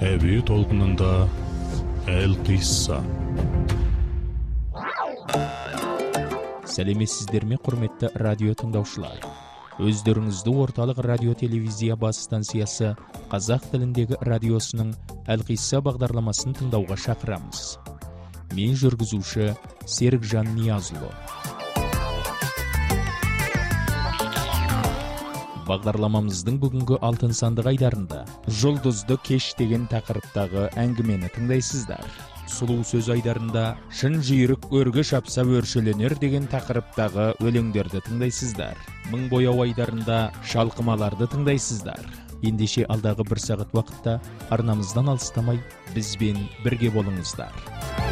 Әуе толқынында Әл-Қисса. Сәлеметсіздер ме, құрметті радио тыңдаушылар. Өздеріңізді орталық радио телевизия бас станциясы қазақ тіліндегі радиосының Әл-Қисса бағдарламасын тыңдауға шақырамыз. Мен жүргізуші Серікжан Ниязұлы. Бағдарламамыздың бүгінгі алтын сандық айдарында жұлдызды кеш деген тақырыптағы әңгімені тыңдайсыздар. Сұлу сөз айдарында шын жүйрік өрге шапса өршеленер деген тақырыптағы өлеңдерді тыңдайсыздар. Мың бояу айдарында шалқымаларды тыңдайсыздар. Ендеше алдағы бір сағат уақытта арнамыздан алыстамай бізбен бірге болыңыздар.